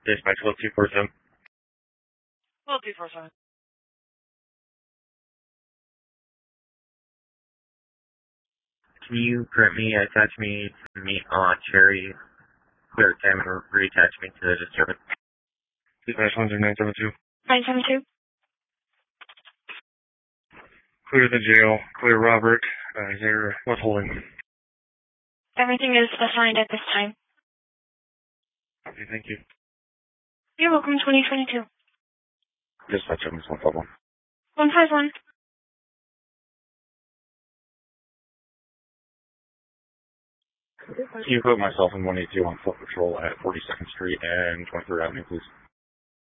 Dispatch 1247. 1247. Can you grant me, attach me to meet on Cherry, clear time, and reattach me to the disturbance? Dispatch 10972. 972. Clear the jail. Clear Robert. Is there what's holding? Everything is assigned at this time. Okay, thank you. You're welcome, 2022. Dispatch 151. 151. Can you put myself and 182 on foot patrol at 42nd Street and 23rd Avenue, please?